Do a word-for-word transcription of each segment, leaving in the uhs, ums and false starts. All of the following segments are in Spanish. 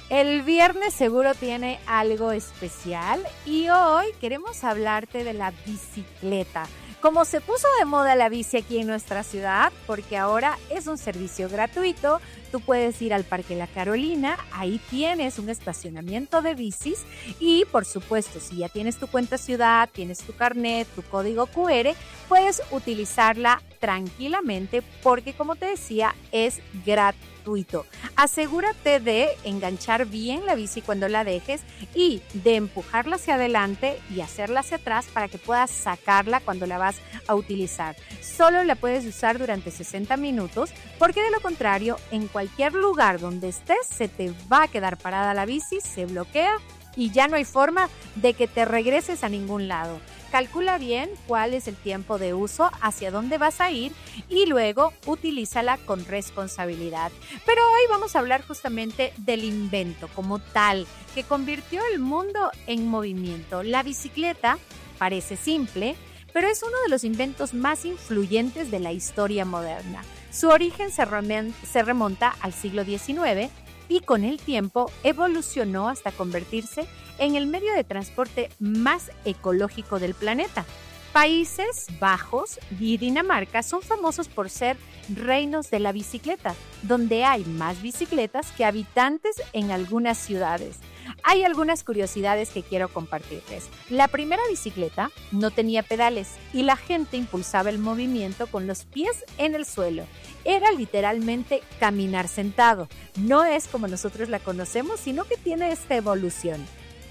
El viernes seguro tiene algo especial y hoy queremos hablarte de la bicicleta. Como se puso de moda la bici aquí en nuestra ciudad, porque ahora es un servicio gratuito, tú puedes ir al Parque La Carolina, ahí tienes un estacionamiento de bicis y por supuesto, si ya tienes tu cuenta ciudad, tienes tu carnet, tu código cu erre, puedes utilizarla tranquilamente porque como te decía, es gratuito. Asegúrate de enganchar bien la bici cuando la dejes y de empujarla hacia adelante y hacerla hacia atrás para que puedas sacarla cuando la vas a utilizar. Solo la puedes usar durante sesenta minutos porque de lo contrario, en cualquier lugar donde estés se te va a quedar parada la bici, se bloquea y ya no hay forma de que te regreses a ningún lado. Calcula bien cuál es el tiempo de uso, hacia dónde vas a ir y luego utilízala con responsabilidad. Pero hoy vamos a hablar justamente del invento como tal que convirtió el mundo en movimiento. La bicicleta parece simple, pero es uno de los inventos más influyentes de la historia moderna. Su origen se remonta al siglo diecinueve y con el tiempo evolucionó hasta convertirse en el medio de transporte más ecológico del planeta. Países Bajos y Dinamarca son famosos por ser reinos de la bicicleta, donde hay más bicicletas que habitantes en algunas ciudades. Hay algunas curiosidades que quiero compartirles. La primera bicicleta no tenía pedales y la gente impulsaba el movimiento con los pies en el suelo. Era literalmente caminar sentado. No es como nosotros la conocemos, sino que tiene esta evolución.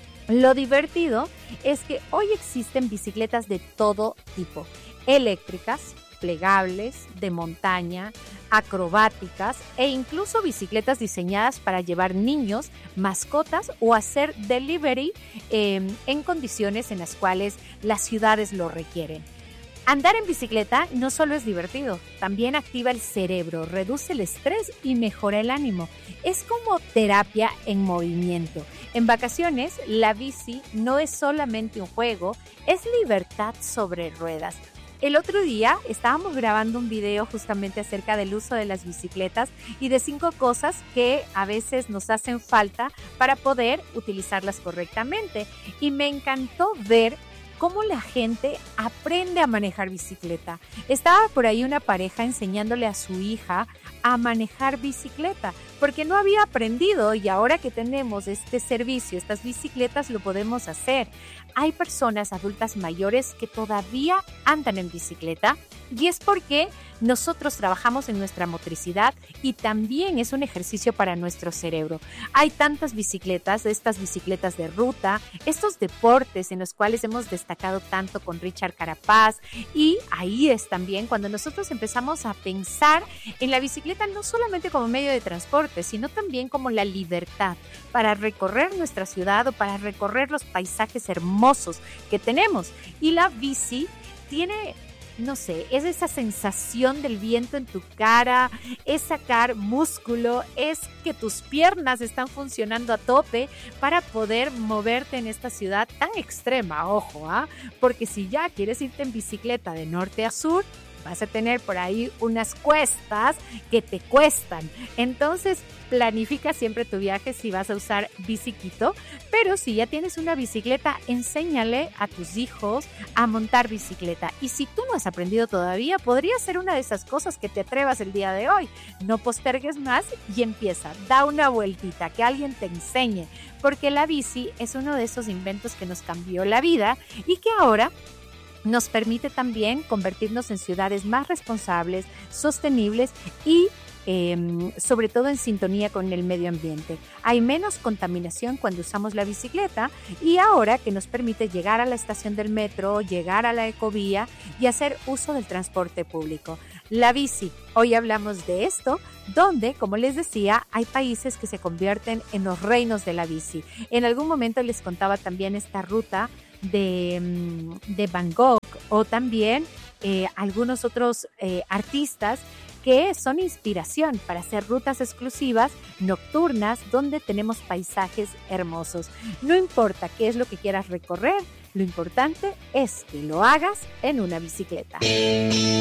Lo divertido es que hoy existen bicicletas de todo tipo, eléctricas, plegables, de montaña, acrobáticas e incluso bicicletas diseñadas para llevar niños, mascotas o hacer delivery eh, en condiciones en las cuales las ciudades lo requieren. Andar en bicicleta no solo es divertido, también activa el cerebro, reduce el estrés y mejora el ánimo. Es como terapia en movimiento. En vacaciones, la bici no es solamente un juego, es libertad sobre ruedas. El otro día estábamos grabando un video justamente acerca del uso de las bicicletas y de cinco cosas que a veces nos hacen falta para poder utilizarlas correctamente. Y me encantó ver cómo la gente aprende a manejar bicicleta. Estaba por ahí una pareja enseñándole a su hija a manejar bicicleta, porque no había aprendido y ahora que tenemos este servicio, estas bicicletas, lo podemos hacer. Hay personas adultas mayores que todavía andan en bicicleta y es porque nosotros trabajamos en nuestra motricidad y también es un ejercicio para nuestro cerebro. Hay tantas bicicletas, estas bicicletas de ruta, estos deportes en los cuales hemos destacado tanto con Richard Carapaz y ahí es también cuando nosotros empezamos a pensar en la bicicleta no solamente como medio de transporte, sino también como la libertad para recorrer nuestra ciudad o para recorrer los paisajes hermosos que tenemos. Y la bici tiene, no sé, es esa sensación del viento en tu cara, es sacar músculo, es que tus piernas están funcionando a tope para poder moverte en esta ciudad tan extrema, ojo, ¿ah? Porque si ya quieres irte en bicicleta de norte a sur, vas a tener por ahí unas cuestas que te cuestan. Entonces, planifica siempre tu viaje si vas a usar biciquito, pero si ya tienes una bicicleta, enséñale a tus hijos a montar bicicleta. Y si tú no has aprendido todavía, podría ser una de esas cosas que te atrevas el día de hoy. No postergues más y empieza. Da una vueltita, que alguien te enseñe, porque la bici es uno de esos inventos que nos cambió la vida y que ahora nos permite también convertirnos en ciudades más responsables, sostenibles y eh, sobre todo en sintonía con el medio ambiente. Hay menos contaminación cuando usamos la bicicleta y ahora que nos permite llegar a la estación del metro, llegar a la ecovía y hacer uso del transporte público. La bici, hoy hablamos de esto, donde, como les decía, hay países que se convierten en los reinos de la bici. En algún momento les contaba también esta ruta de, de Van Gogh o también eh, algunos otros eh, artistas que son inspiración para hacer rutas exclusivas nocturnas donde tenemos paisajes hermosos. No importa qué es lo que quieras recorrer, lo importante es que lo hagas en una bicicleta.